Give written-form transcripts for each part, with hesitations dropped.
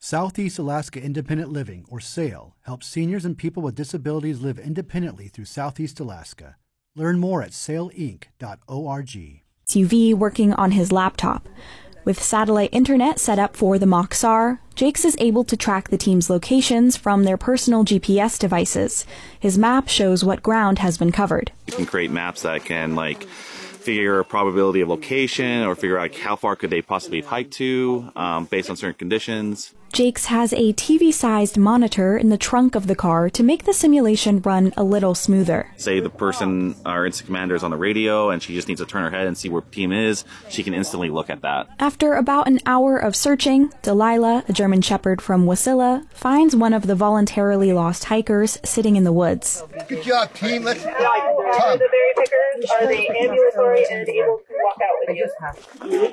Southeast Alaska Independent Living, or SAIL, helps seniors and people with disabilities live independently through Southeast Alaska. Learn more at sailinc.org. SUV working on his laptop. With satellite internet set up for the Moksar, Jakes is able to track the team's locations from their personal GPS devices. His map shows what ground has been covered. You can create maps that can figure a probability of location or figure out how far could they possibly have hiked to based on certain conditions. Jakes has a TV-sized monitor in the trunk of the car to make the simulation run a little smoother. Say the person, our incident commander, is on the radio and she just needs to turn her head and see where the team is. She can instantly look at that. After about an hour of searching, Delilah, a German Shepherd from Wasilla, finds one of the voluntarily lost hikers sitting in the woods. Good job, team. Let's the berry pickers. Are they ambulatory and able to walk out with you?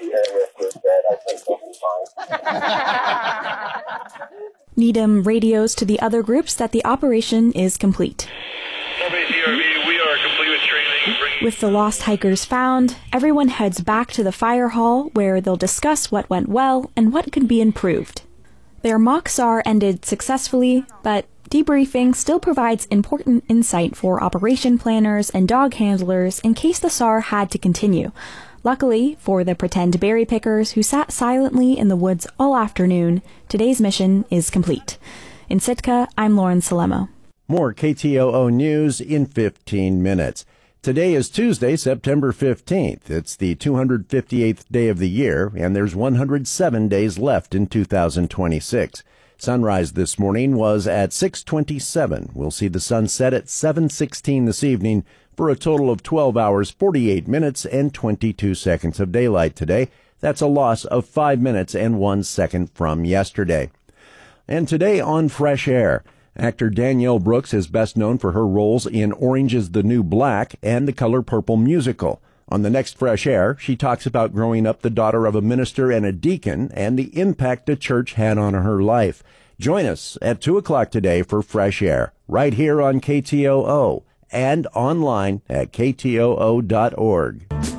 Needham radios to the other groups that the operation is complete. WCRV, we are complete with training. With the lost hikers found, everyone heads back to the fire hall where they'll discuss what went well and what could be improved. Their Moksar ended successfully, but debriefing still provides important insight for operation planners and dog handlers in case the SAR had to continue. Luckily, for the pretend berry pickers who sat silently in the woods all afternoon, today's mission is complete. In Sitka, I'm Lauren Salemo. More KTOO news in 15 minutes. Today is Tuesday, September 15th. It's the 258th day of the year, and there's 107 days left in 2026. Sunrise this morning was at 6:27. We'll see the sun set at 7:16 this evening for a total of 12 hours, 48 minutes, and 22 seconds of daylight today. That's a loss of 5 minutes and 1 second from yesterday. And today on Fresh Air, actor Danielle Brooks is best known for her roles in Orange is the New Black and The Color Purple musical. On the next Fresh Air, she talks about growing up the daughter of a minister and a deacon and the impact the church had on her life. Join us at 2 o'clock today for Fresh Air, right here on KTOO and online at ktoo.org.